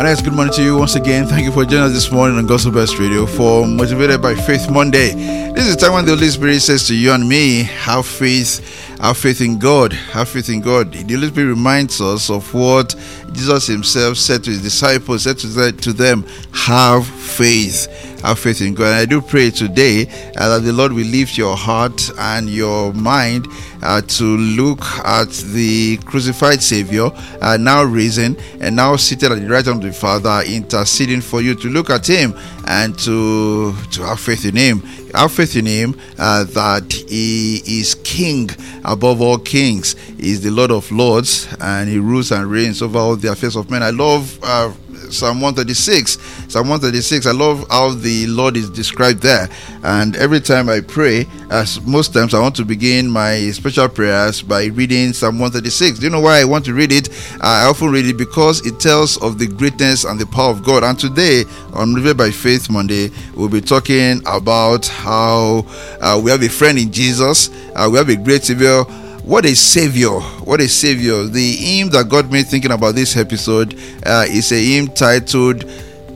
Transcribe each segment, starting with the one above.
Alex, good morning to you once again. Thank you for joining us this morning on Gospel Best Radio for Motivated by Faith Monday. This is the time when the Holy Spirit says to you and me, have faith in God. Have faith in God. The Holy Spirit reminds us of what Jesus himself said to his disciples, said to them, have faith. Have faith in God. And I do pray today that the Lord will lift your heart and your mind to look at the crucified Savior, now risen and now seated at the right hand of the Father, interceding for you, to look at him and to have faith in him. Have faith in him that he is King above all kings. He is the Lord of lords, and he rules and reigns over all the affairs of men. I love Psalm 136. Psalm 136. I love how the Lord is described there. And every time I pray, as most times I want to begin my special prayers by reading Psalm 136. Do you know why I want to read it? I often read it because it tells of the greatness and the power of God. And today, on Motivated by Faith Monday, we'll be talking about how we have a friend in Jesus. We have a great Savior. What a Savior. What a Savior. The hymn that got me thinking about this episode is a hymn titled,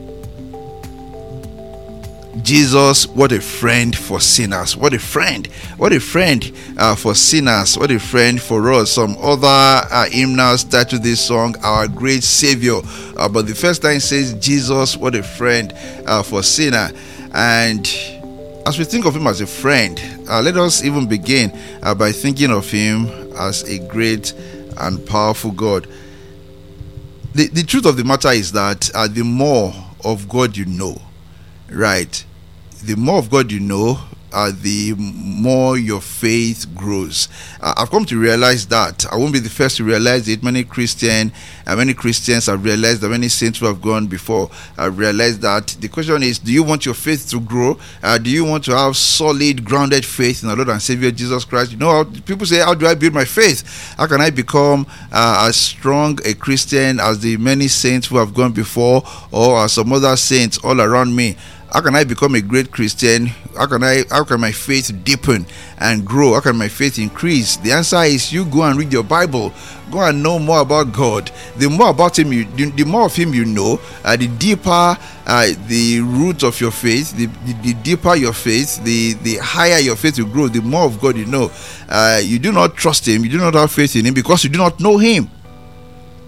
Jesus, what a friend for sinners. What a friend. What a friend for sinners. What a friend for us. Some other hymnals titled this song, Our Great Savior. But the first line says, Jesus, what a friend for sinner. And as we think of him as a friend, let us even begin by thinking of him as a great and powerful God. The truth of the matter is that the more of God you know, right? The more of God you know, the more your faith grows. I've come to realize that. I won't be the first to realize it. Many Christians have realized that. Many saints who have gone before have realized that. The question is, do you want your faith to grow? Do you want to have solid, grounded faith in our Lord and Savior Jesus Christ? You know, people say, how do I build my faith? How can I become as strong a Christian as the many saints who have gone before, or as some other saints all around me? How can I become a great Christian? How can my faith deepen and grow? How can my faith increase? The answer is, you go and read your Bible. Go and know more about God. The more about him the more of him you know, the deeper the root of your faith, the deeper your faith, the higher your faith will grow, the more of God you know. You do not trust him, you do not have faith in him because you do not know him.